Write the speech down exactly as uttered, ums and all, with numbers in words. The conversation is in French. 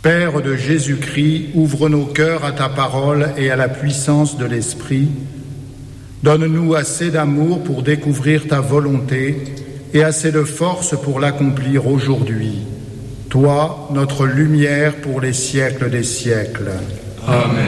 Père de Jésus-Christ, ouvre nos cœurs à ta parole et à la puissance de l'Esprit. Donne-nous assez d'amour pour découvrir ta volonté et assez de force pour l'accomplir aujourd'hui. Toi, notre lumière pour les siècles des siècles. Amen.